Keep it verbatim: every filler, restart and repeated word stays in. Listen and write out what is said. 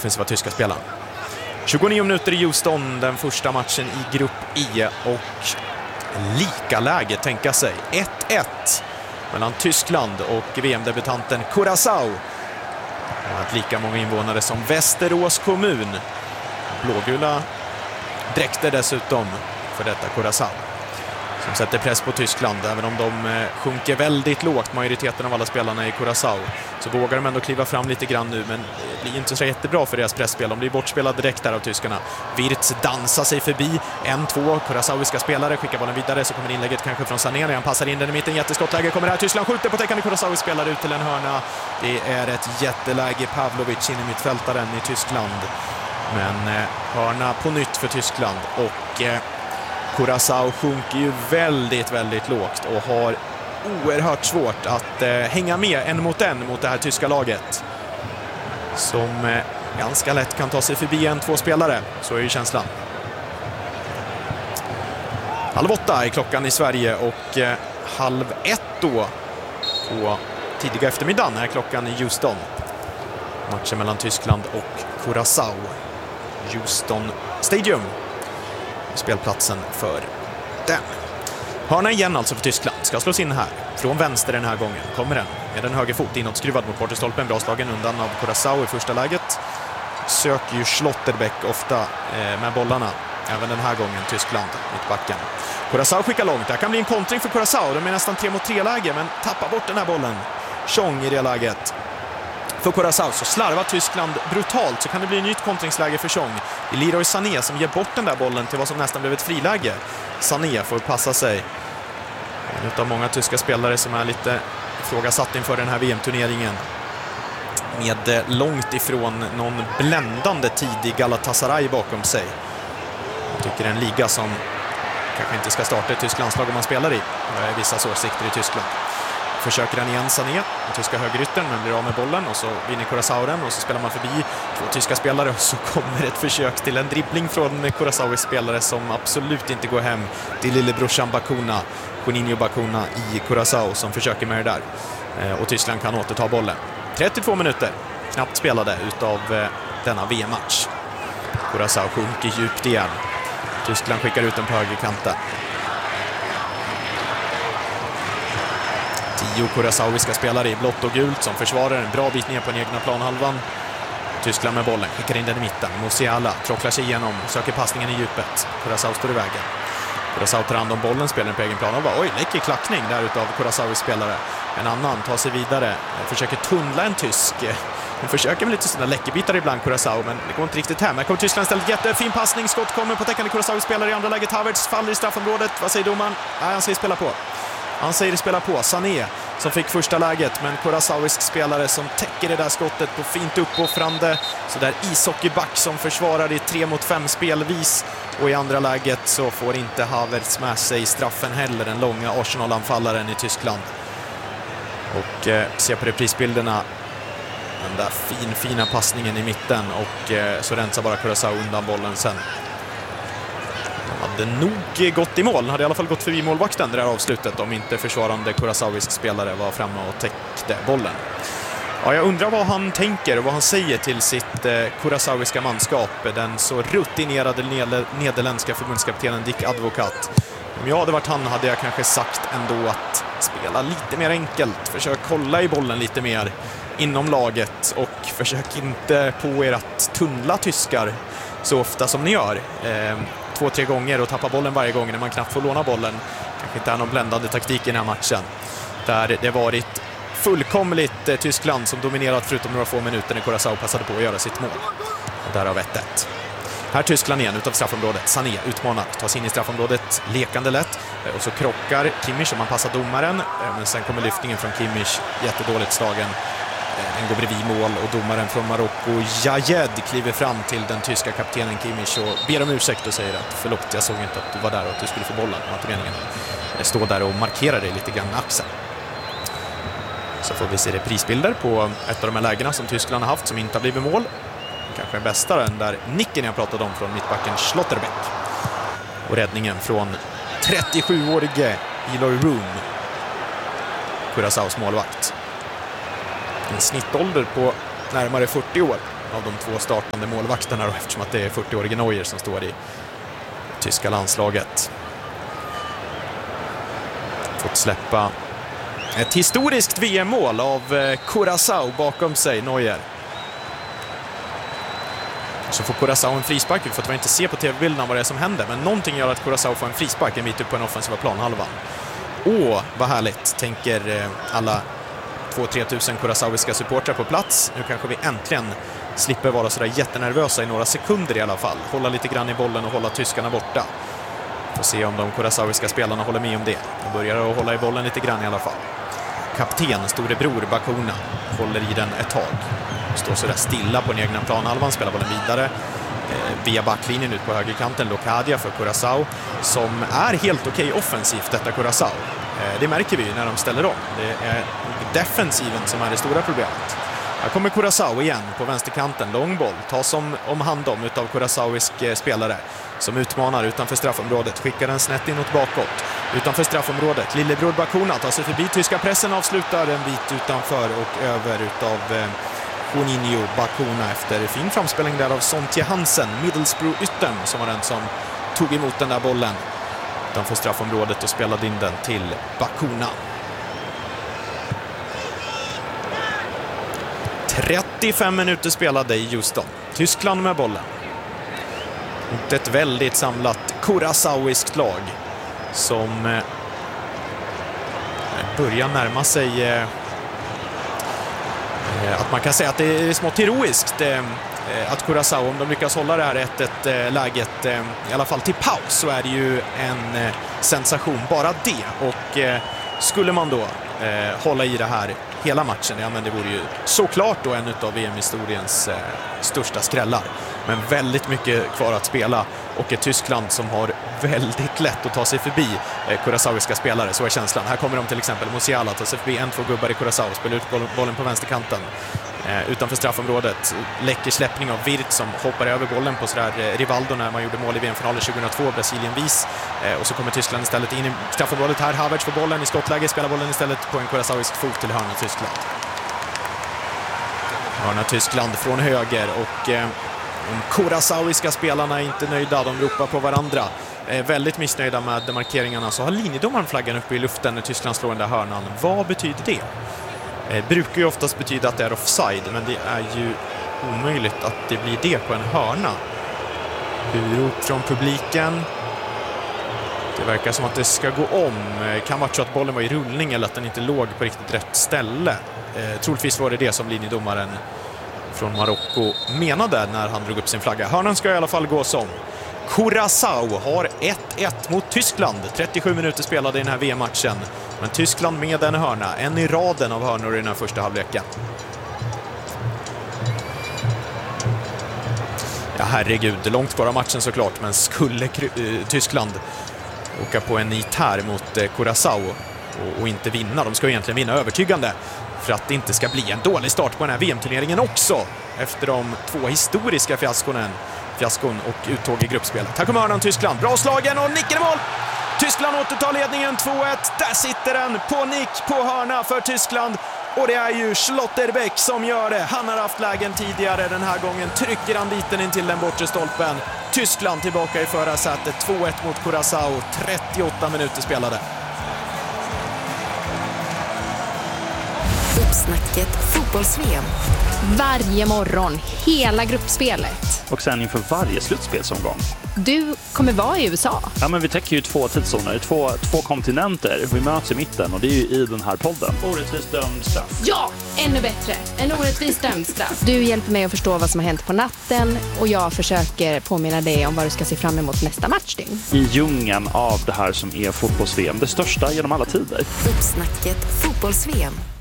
offensiva tyska spelaren. tjugonio minuter i Houston, den första matchen i grupp E, och lika läge tänka sig. ett ett mellan Tyskland och V M-debutanten Curaçao. Att lika många invånare som Västerås kommun. Blågula dräkter dessutom för detta Curaçao, som sätter press på Tyskland. Även om de sjunker väldigt lågt, majoriteten av alla spelarna i Curaçao, så vågar de ändå kliva fram lite grann nu, men det blir inte så jättebra för deras pressspel. De blir bortspelade direkt där av tyskarna. Wirtz dansar sig förbi en två Curaçaoiska spelare, skickar bollen vidare, så kommer inlägget kanske från Sané när han passar in den i mitten. Jätteskottläge kommer här, Tyskland skjuter på täckande Curaçaoisk spelare ut till en hörna. Det är ett jätteläge, Pavlovic in i mittfältaren i Tyskland, men eh, hörna på nytt för Tyskland, och eh, Curaçao sjunker ju väldigt, väldigt lågt och har oerhört svårt att eh, hänga med en mot en mot det här tyska laget, som eh, ganska lätt kan ta sig förbi en, två spelare. Så är ju känslan. Halv åtta är klockan i Sverige, och eh, halv ett då på tidiga eftermiddagen är klockan i Houston. Matchen mellan Tyskland och Curaçao. Houston Stadium, spelplatsen för den. Hörna igen alltså för Tyskland. Ska slås in här. Från vänster den här gången. Kommer den med en höger fot inåt, skruvad mot bortestolpen. Bra slagen undan av Curaçao i första läget. Söker ju Schlotterbeck ofta eh, med bollarna. Även den här gången Tyskland, mittbacken. Curaçao skickar långt. Det kan bli en kontring för Curaçao. De är nästan tre mot tre läge, men tappar bort den här bollen. Tjong i det läget. För Curaçao så slarvar Tyskland brutalt, så kan det bli ett nytt kontringsläge för Tjong. Det är Leroy Sané som ger bort den där bollen till vad som nästan blev ett friläge. Sané får passa sig. En av många tyska spelare som är lite ifrågasatt inför den här V M-turneringen. Med långt ifrån någon bländande tid i Galatasaray bakom sig. Jag tycker en liga som kanske inte ska starta i Tysklands lag om man spelar i. Det är vissa åsikter i Tyskland. Försöker han igen Sané, den tyska högeryttern, men blir av med bollen, och så vinner Curaçao, och så spelar man förbi två tyska spelare, och så kommer ett försök till en dribbling från Curaçaois spelare som absolut inte går hem. Det är lillebrorsan Bacuna, Juninho Bacuna i Curaçao, som försöker med det där. Och Tyskland kan återta bollen. trettiotvå minuter, knappt spelade utav denna V M-match. Curaçao sjunker djupt igen. Tyskland skickar ut den på högerkanten. Tio Curaçaoiska spelare i blått och gult som försvarar en bra bit ner på den egna planhalvan. Tyskland med bollen, skickar in den i mitten. Musiala trocklar sig igenom, söker passningen i djupet. Curaçao står i vägen. Curaçao tar hand om bollen, spelar den på egen planhalva. Oj, läcker klackning där utav Curaçaois spelare. En annan tar sig vidare, försöker tunnla en tysk. Hon försöker med lite sådana läckerbitar ibland, Curaçao, men det går inte riktigt hem. Här kommer Tyskland ställt jättefin passning. Skott kommer på täckande Curaçaois spelare i andra läget. Havertz faller i straffområdet. Vad säger domaren? Nej, han säger spela på. Han säger spela på. Sané som fick första läget, men Curaçaoisk spelare som täcker det där skottet på fint uppoffrande. Så där ishockeyback som försvarar i tre mot fem spelvis. Och i andra läget så får inte Havertz med sig straffen heller, den långa Arsenal-anfallaren i Tyskland. Och eh, se på reprisbilderna. Den där fin, fina passningen i mitten, och eh, så rensar bara Curaçao undan bollen sen. Hade nog gått i mål, hade i alla fall gått förbi målvakten det där avslutet, om inte försvarande Curaçaoisk spelare var framme och täckte bollen. Ja, jag undrar vad han tänker och vad han säger till sitt eh, Curaçaoiska manskap, den så rutinerade ned- nederländska förbundskaptenen Dick Advocat. Om jag hade varit han hade jag kanske sagt ändå att spela lite mer enkelt, försök kolla i bollen lite mer inom laget, och försök inte på er att tunnla tyskar så ofta som ni gör. Eh, två, tre gånger och tappa bollen varje gång när man knappt får låna bollen. Kanske inte är någon bländande taktik i den här matchen. Där det varit fullkomligt eh, Tyskland som dominerat förutom några få minuter när Curaçao passade på att göra sitt mål. Och därav ett ett. Här Tyskland igen utav straffområdet. Sané utmanar, tar sig in i straffområdet lekande lätt. Och så krockar Kimmich och man passar domaren. Men sen kommer lyftningen från Kimmich, jättedåligt slagen. Den går bredvid mål, och domaren från Marocko, Jajed, kliver fram till den tyska kaptenen Kimmich och ber om ursäkt och säger att förlåt, jag såg inte att du var där och att du skulle få bollen. Var inte meningen. Står där och markerar dig lite grann med axeln. Så får vi se reprisbilder på ett av de här lägena som Tyskland har haft som inte har blivit mål. Kanske den bästa, den där nicken jag pratade om från mittbacken Schlotterbeck. Och räddningen från trettiosjuårige Eloy Room, Curaçaos målvakt. En snittålder på närmare fyrtio år av de två startande målvakterna då, eftersom att det är fyrtioårige Neuer som står i tyska landslaget. Fått släppa ett historiskt V M-mål av Curaçao bakom sig, Neuer. Så får Curaçao en frispark. Vi får tyvärr inte se på tv-bilderna vad det är som händer, men någonting gör att Curaçao får en frispark en bit upp på en offensiva planhalvan. Åh, vad härligt, tänker alla två till tre tusen Curaçaoiska supportrar på plats. Nu kanske vi äntligen slipper vara sådär jättenervösa i några sekunder i alla fall. Hålla lite grann i bollen och hålla tyskarna borta. Får se om de Curaçaoiska spelarna håller med om det. De börjar att hålla i bollen lite grann i alla fall. Kapten, storebror Bacuna, håller i den ett tag. Står sådär stilla på den egna planhalvan, spelar bollen vidare eh, via backlinjen ut på högerkanten. Locadia för Curaçao, som är helt okej offensivt, detta Curaçao. Eh, det märker vi ju när de ställer om. Det är defensiven som är det stora problemet. Här kommer Curaçao igen på vänsterkanten. Lång boll tas om, om hand om utav Curaçaoisk spelare som utmanar utanför straffområdet. Skickar den snett inåt bakåt. Utanför straffområdet. Lillebror Bacuna tar sig förbi tyska pressen, avslutar en bit utanför och över utav eh, Juninho Bacuna efter fin framspelning där av Sontje Hansen. Middlesbrough yttern som var den som tog emot den där bollen utanför straffområdet och spelade in den till Bacuna. trettiofem minuter spelade i Houston. Tyskland med bollen. Mot ett väldigt samlat Curaçaoiskt lag som eh, börjar närma sig eh, att man kan säga att det är smått heroiskt eh, att Curaçao, om de lyckas hålla det här ett, ett eh, läget eh, i alla fall till paus, så är det ju en eh, sensation bara det. Och eh, skulle man då eh, hålla i det här hela matchen, ja, men det vore ju såklart då en av V M-historiens eh, största skrällar. Men väldigt mycket kvar att spela och ett Tyskland som har väldigt lätt att ta sig förbi eh, Curaçaoiska spelare, så är känslan. Här kommer de till exempel Musiala, tar sig förbi en, två gubbar i Curaçao, spelar ut bollen, bollen på vänsterkanten. Eh, utanför straffområdet, läcker släppning av Wirth som hoppar över bollen på sådär eh, Rivaldo när man gjorde mål i V M-finalen tjugohundratvå, Brasilien-vis. Eh, och så kommer Tyskland istället in i straffområdet här. Havertz får bollen i skottläge, spelar bollen istället på en Curaçaoisk fot till hörna Tyskland. Hörna Tyskland från höger och eh, de Curaçaoiska spelarna är inte nöjda, de ropar på varandra. Eh, väldigt missnöjda med markeringarna, så har linjedomaren flaggan uppe i luften när Tyskland slår den där hörnan. Vad betyder det? Eh, brukar ju oftast betyda att det är offside, men det är ju omöjligt att det blir det på en hörna. Urop från publiken. Det verkar som att det ska gå om. Kan vara så att bollen var i rullning eller att den inte låg på riktigt rätt ställe. Eh, troligtvis var det det som linjedomaren från Marocko menade när han drog upp sin flagga. Hörnan ska i alla fall gå som. Curaçao har ett ett mot Tyskland. trettiosju minuter spelade i den här V M-matchen. Men Tyskland med en hörna. En i raden av hörnor i den här första halvleken. Ja, herregud. Långt kvar av matchen såklart. Men skulle uh, Tyskland åka på en nit här mot uh, Curaçao och, och inte vinna. De ska ju egentligen vinna övertygande för att det inte ska bli en dålig start på den här V M-turneringen också. Efter de två historiska fiaskonen, fiaskon och uttåg i gruppspelet. Här kommer hörnan Tyskland. Bra slagen och nicken i mål! Tyskland återtar ledningen två ett. Där sitter den på nick på hörna för Tyskland. Och det är ju Schlotterbeck som gör det. Han har haft lägen tidigare. Den här gången trycker han dit den in till den bortre stolpen. Tyskland tillbaka i förarsätet. två ett mot Curaçao. trettioåtta minuter spelade. Uppsnacket fotbolls-V M. Varje morgon, hela gruppspelet. Och sen inför varje slutspelsomgång. Du kommer vara i U S A. Ja, men vi täcker ju två tidszoner, två, två kontinenter. Vi möts i mitten och det är ju i den här podden. Orättvist dömd straff. Ja, ännu bättre. En orättvist dömd straff. Du hjälper mig att förstå vad som har hänt på natten och jag försöker påminna dig om vad du ska se fram emot nästa matchdygn. I djungeln av det här som är fotbolls-V M, det största genom alla tider. Uppsnacket fotbolls-V M.